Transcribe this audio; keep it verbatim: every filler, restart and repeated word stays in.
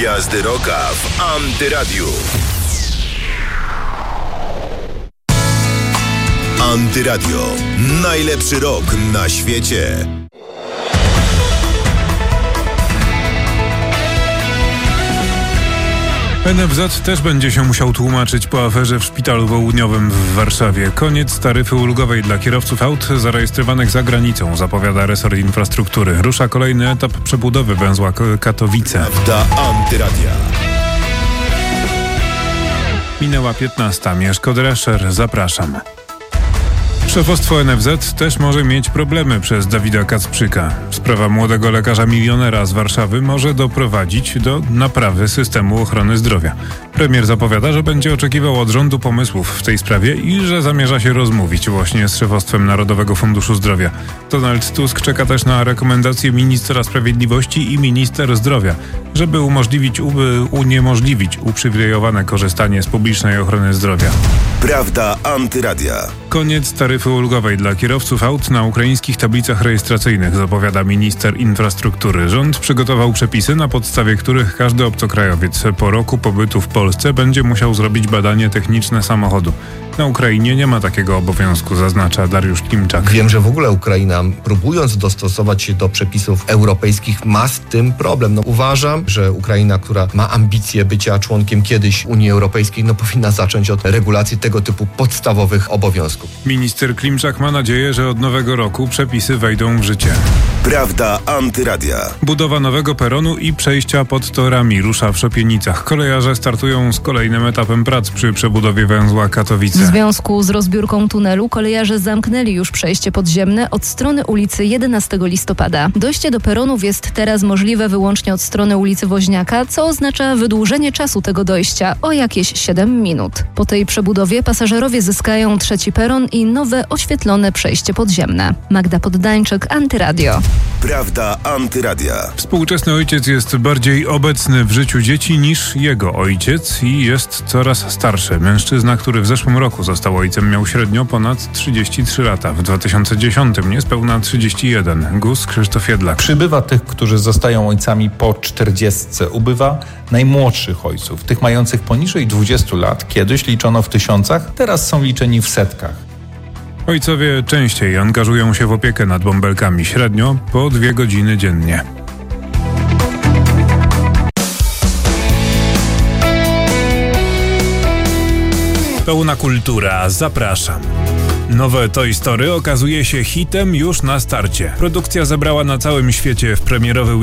Gwiazdy Rocka w Antyradiu. Antyradio. Najlepszy rock na świecie. N F Z też będzie się musiał tłumaczyć po aferze w szpitalu południowym w Warszawie. Koniec taryfy ulgowej dla kierowców aut zarejestrowanych za granicą, zapowiada resort infrastruktury. Rusza kolejny etap przebudowy węzła Katowice. Prawda Antyradia. Minęła piętnasta. Mieszko Drescher, zapraszam. Szefostwo N F Z też może mieć problemy przez Dawida Kacprzyka. Sprawa młodego lekarza milionera z Warszawy może doprowadzić do naprawy systemu ochrony zdrowia. Premier zapowiada, że będzie oczekiwał od rządu pomysłów w tej sprawie i że zamierza się rozmówić właśnie z szefostwem Narodowego Funduszu Zdrowia. Donald Tusk czeka też na rekomendacje ministra sprawiedliwości i minister zdrowia, żeby umożliwić, uby, uniemożliwić uprzywilejowane korzystanie z publicznej ochrony zdrowia. Prawda Antyradia. Koniec taryfy ulgowej dla kierowców aut na ukraińskich tablicach rejestracyjnych, zapowiada minister infrastruktury. Rząd przygotował przepisy, na podstawie których każdy obcokrajowiec po roku pobytu w Polsce będzie musiał zrobić badanie techniczne samochodu. Na Ukrainie nie ma takiego obowiązku, zaznacza Dariusz Klimczak. Wiem, że w ogóle Ukraina, próbując dostosować się do przepisów europejskich, ma z tym problem. No, uważam, że Ukraina, która ma ambicje bycia członkiem kiedyś Unii Europejskiej, no powinna zacząć od regulacji tego typu podstawowych obowiązków. Minister Klimczak ma nadzieję, że od nowego roku przepisy wejdą w życie. Prawda Antyradia. Budowa nowego peronu i przejścia pod torami rusza w Szopienicach. Kolejarze startują z kolejnym etapem prac przy przebudowie węzła Katowice. W związku z rozbiórką tunelu kolejarze zamknęli już przejście podziemne od strony ulicy jedenastego listopada. Dojście do peronów jest teraz możliwe wyłącznie od strony ulicy Woźniaka, co oznacza wydłużenie czasu tego dojścia o jakieś siedem minut. Po tej przebudowie pasażerowie zyskają trzeci peron i nowe oświetlone przejście podziemne. Magda Poddańczyk, Antyradio. Prawda Antyradia. Współczesny ojciec jest bardziej obecny w życiu dzieci niż jego ojciec i jest coraz starszy. Mężczyzna, który w zeszłym roku został ojcem, miał średnio ponad trzydzieści trzy lata. W dwa tysiące dziesiątym niespełna trzydzieści jeden. Gus Krzysztof Jedlak. Przybywa tych, którzy zostają ojcami po czterdziestce. Ubywa najmłodszych ojców, tych mających poniżej dwudziestu lat. Kiedyś liczono w tysiącach, teraz są liczeni w setkach. Ojcowie częściej angażują się w opiekę nad bąbelkami, średnio po dwie godziny dziennie. Pełna kultura, zapraszam. Nowe Toy Story okazuje się hitem już na starcie. Produkcja zebrała na całym świecie w premierowy